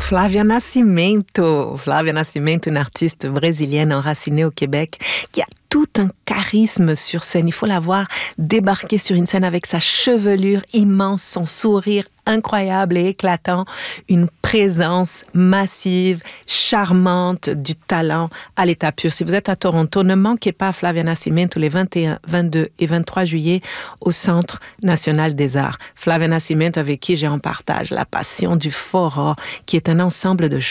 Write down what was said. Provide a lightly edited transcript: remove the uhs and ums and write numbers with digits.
Flávia Nascimento. Flávia Nascimento, une artiste brésilienne enracinée au Québec, qui a tout un charisme sur scène. Il faut la voir débarquer sur une scène avec sa chevelure immense, son sourire incroyable et éclatant, une présence massive, charmante, du talent à l'état pur. Si vous êtes à Toronto, ne manquez pas Flávia Nascimento les 21, 22 et 23 juillet au Centre national des arts. Flávia Nascimento, avec qui j'ai en partage la passion du fora, qui est un ensemble de